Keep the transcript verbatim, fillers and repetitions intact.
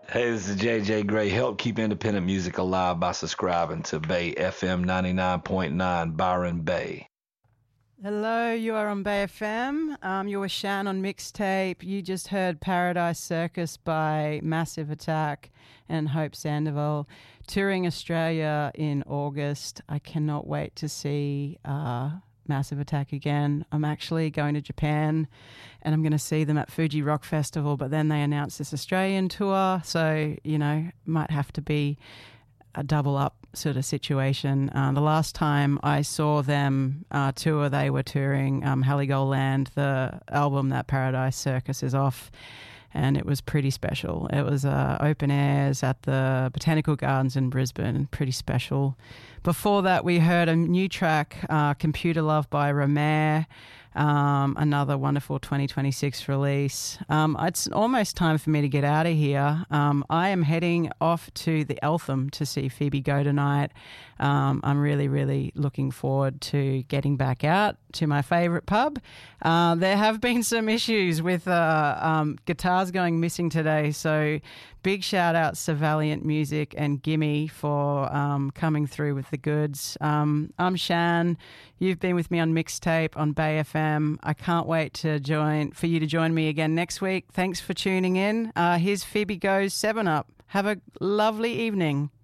Hey, this is J J Gray. Help keep independent music alive by subscribing to Bay F M ninety-nine point nine Byron Bay. Hello, you are on Bay F M. Um, you were Shan on mixtape. You just heard Paradise Circus by Massive Attack and Hope Sandoval touring Australia in August. I cannot wait to see uh, Massive Attack again. I'm actually going to Japan and I'm going to see them at Fuji Rock Festival, but then they announced this Australian tour, so, you know, might have to be a double up sort of situation. Uh, the last time I saw them uh, tour, they were touring um, Heligoland, the album that Paradise Circus is off, and it was pretty special. It was uh, open airs at the Botanical Gardens in Brisbane, pretty special. Before that, we heard a new track, uh, Computer Love by Romare, um, another wonderful twenty twenty-six release. Um, it's almost time for me to get out of here. Um, I am heading off to the Eltham to see Phoebe go tonight. Um, I'm really, really looking forward to getting back out to my favourite pub. Uh, there have been some issues with uh, um, guitars going missing today, so big shout outs to Valiant Music and Gimme for um, coming through with the goods. Um, I'm Shan. You've been with me on Mixtape on Bay F M. I can't wait to join for you to join me again next week. Thanks for tuning in. Uh, here's Phoebe Goes seven up. Have a lovely evening.